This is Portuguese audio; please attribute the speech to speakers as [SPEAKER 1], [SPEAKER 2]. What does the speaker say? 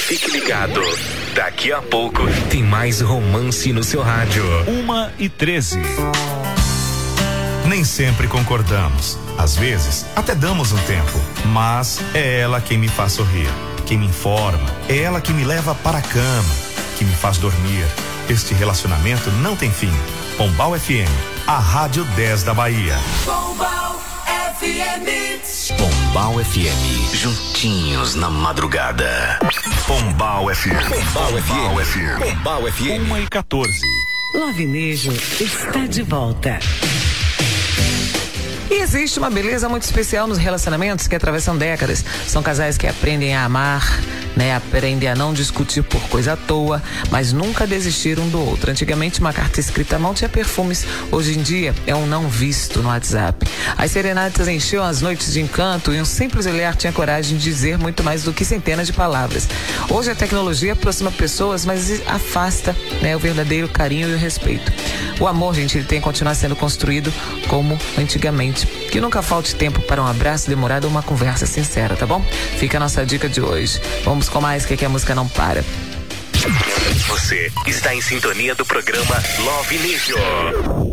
[SPEAKER 1] Fique ligado. Daqui a pouco tem mais romance no seu rádio.
[SPEAKER 2] 1h13. Nem sempre concordamos. Às vezes, até damos um tempo. Mas é ela quem me faz sorrir, quem me informa. É ela que me leva para a cama, que me faz dormir. Este relacionamento não tem fim. Pombal FM, a Rádio 10 da Bahia.
[SPEAKER 3] Pombal FM.
[SPEAKER 1] Pombal FM, juntinhos na madrugada. Pombal FM. Pombal FM. Pombal FM.
[SPEAKER 2] 1h14.
[SPEAKER 4] Lovinejo está de volta. E existe uma beleza muito especial nos relacionamentos que atravessam décadas. São casais que aprendem a amar, né? Aprendem a não discutir por coisa à toa, mas nunca desistiram um do outro. Antigamente uma carta escrita à mão tinha perfumes, hoje em dia é um não visto no WhatsApp. As serenatas enchiam as noites de encanto e um simples olhar tinha coragem de dizer muito mais do que centenas de palavras. Hoje a tecnologia aproxima pessoas, mas afasta, né, o verdadeiro carinho e o respeito. O amor, gente, ele tem que continuar sendo construído como antigamente. Que nunca falte tempo para um abraço demorado ou uma conversa sincera, tá bom? Fica a nossa dica de hoje. Vamos com mais, que aqui a música não para.
[SPEAKER 1] Você está em sintonia do programa Lovinejo.